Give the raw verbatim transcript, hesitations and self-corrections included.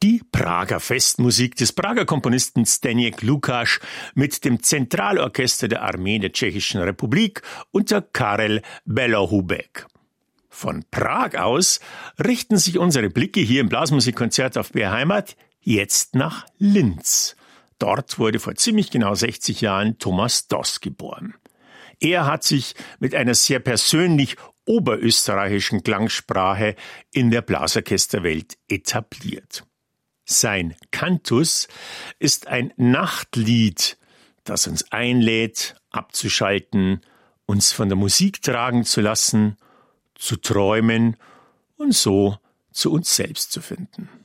Die Prager Festmusik des Prager Komponisten Zdeněk Lukáš mit dem Zentralorchester der Armee der Tschechischen Republik unter Karel Belohubek. Von Prag aus richten sich unsere Blicke hier im Blasmusikkonzert auf B R Heimat jetzt nach Linz. Dort wurde vor ziemlich genau sechzig Jahren Thomas Doss geboren. Er hat sich mit einer sehr persönlich oberösterreichischen Klangsprache in der Blasorchesterwelt etabliert. Sein Cantus ist ein Nachtlied, das uns einlädt, abzuschalten, uns von der Musik tragen zu lassen, zu träumen und so zu uns selbst zu finden.